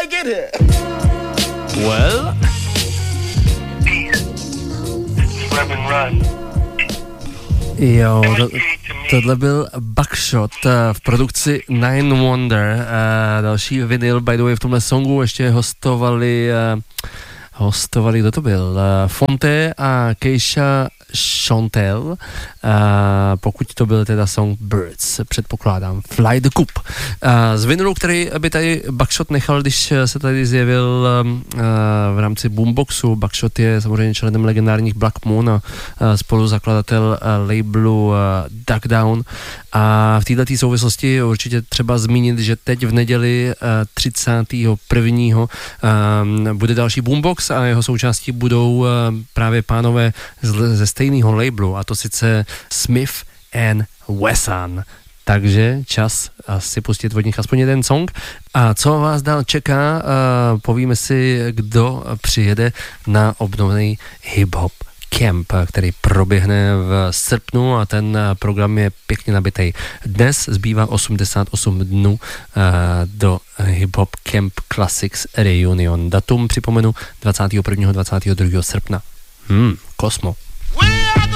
I get here? Well? Jo, tohle byl Buckshot v produkci Nine Wonder. Další vinyl, by the way, v tomhle songu ještě hostovali, kdo to byl? Fonte a Keisha Chantel, pokud to byl teda song Birds, předpokládám, Fly the Coop. Z vinylu, který by tady Buckshot nechal, když se tady zjevil v rámci Boomboxu. Buckshot je samozřejmě členem legendárních Black Moon a spoluzakladatel labelu Duck Down. A v této souvislosti určitě třeba zmínit, že teď v neděli 31. bude další Boombox a jeho součástí budou právě pánové ze stejného labelu, a to sice Smith and Wesson. Takže čas si pustit od nich aspoň jeden song. A co vás dál čeká, povíme si, kdo přijede na obnovený hip-hop camp, který proběhne v srpnu, a ten program je pěkně nabitej. Dnes zbývá 88 dnů do Hip-Hop Camp Classics Reunion. Datum připomenu 21. 22. srpna. Kosmo.